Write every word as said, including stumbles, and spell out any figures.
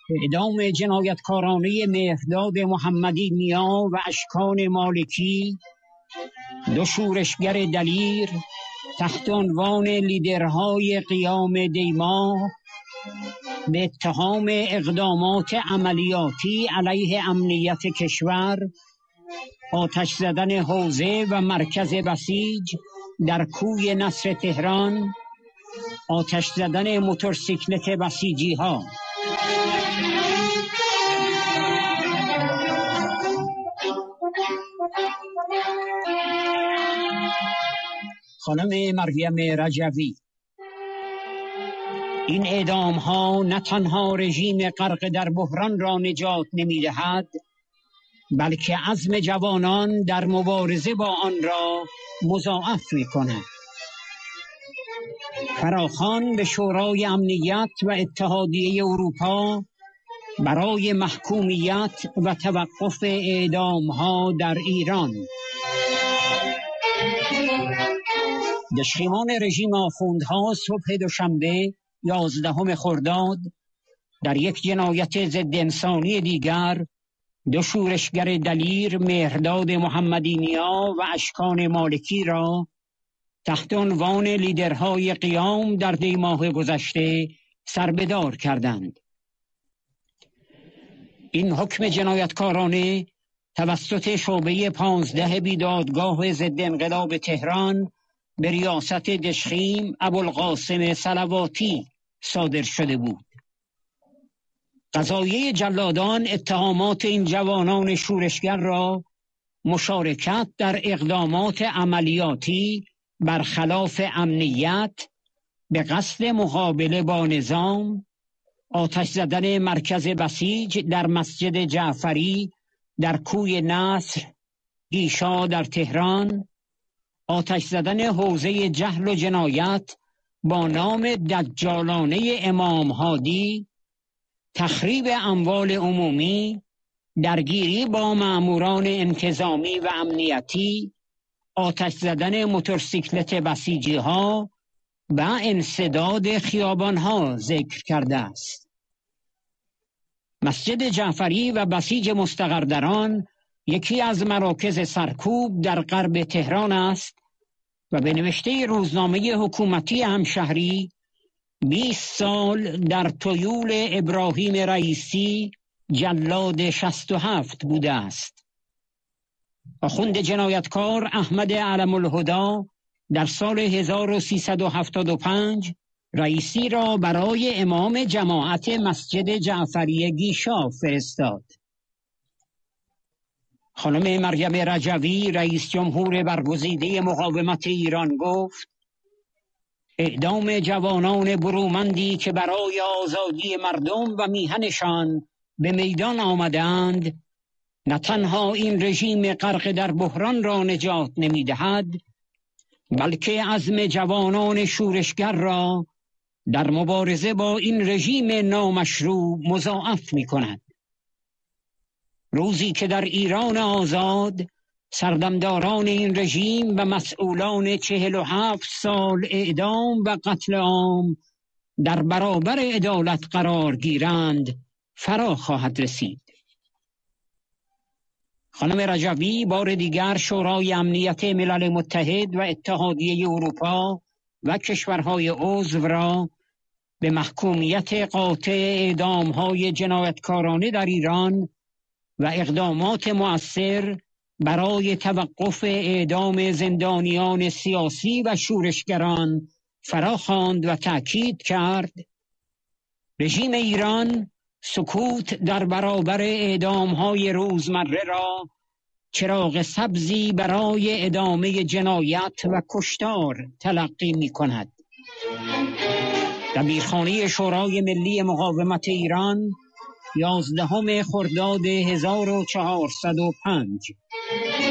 اعدام جنایتکارانه مهرداد محمدی نیا و اشکان مالکی، دو شورشگر دلیر تحت عنوان لیدرهای قیام دیماه به اتهام اقدامات عملیاتی علیه امنیت کشور، آتش زدن حوزه و مرکز بسیج در کوی نصر تهران، آتش زدن موتورسیکلت بسیجی ها. خانم مریم رجوی: این اعدام ها نه تنها رژیم غرق در بحران را نجات نمی دهد، بلکه عزم جوانان در مبارزه با آن را مضاعف می کند. فراخوان به شورای امنیت و اتحادیه اروپا برای محکومیت و توقف اعدام ها در ایران. دشمنان رژیم آخوندها صبح دوشنبه یازدهم خرداد در یک جنایت ضد انسانی دیگر دو شورشگر دلیر مهرداد محمدی نیا و اشکان مالکی را تحت عنوان لیدرهای قیام در دی ماه گذشته سربدار کردند. این حکم جنایتکارانه توسط شعبه پانزده بیدادگاه ضد انقلاب تهران به ریاست دشخیم ابوالقاسم صلواتی صادر شده بود. قضایه جلادان اتهامات این جوانان شورشگر را مشارکت در اقدامات عملیاتی برخلاف امنیت به قصد مقابله با نظام، آتش زدن مرکز بسیج در مسجد جعفری در کوی نصر گیشا در تهران، آتش زدن حوزه جهل و جنایت با نام دجالانه امام هادی، تخریب اموال عمومی، درگیری با ماموران انتظامی و امنیتی، آتش زدن موتورسیکلت بسیجی ها و انسداد خیابان ها ذکر کرده است. مسجد جعفری و بسیج مستقر در آن یکی از مراکز سرکوب در غرب تهران است و به نوشته روزنامه حکومتی همشهری بیست سال در طیول ابراهیم رئیسی جلاد شصت و هفت بوده است. آخوند جنایتکار احمد علم الهدی در سال هزار و سیصد و هفتاد و پنج رئیسی را برای امام جماعت مسجد جعفری گیشا فرستاد. خانم مریم رجوی رئیس جمهور برگزیده مقاومت ایران گفت: اعدام جوانان برومندی که برای آزادی مردم و میهنشان به میدان آمدند نه تنها این رژیم غرق در بحران را نجات نمی دهد، بلکه عزم جوانان شورشگر را در مبارزه با این رژیم نامشروع مضاعف می کند. روزی که در ایران آزاد سردمداران این رژیم و مسئولان چهل و هفت سال اعدام و قتل عام در برابر عدالت قرار گیرند فرا خواهد رسید. خانم رجوی بار دیگر شورای امنیت ملل متحد و اتحادیه اروپا و کشورهای عضو را به محکومیت قاطع اعدام‌های جنایتکارانه در ایران و اقدامات مؤثر برای توقف اعدام زندانیان سیاسی و شورشگران فراخواند و تأکید کرد رژیم ایران سکوت در برابر اعدام‌های روزمره را چراغ سبزی برای ادامه جنایت و کشتار تلقی می‌کند. دبیرخانه شورای ملی مقاومت ایران یازدهم خرداد هزار و چهارصد و پنج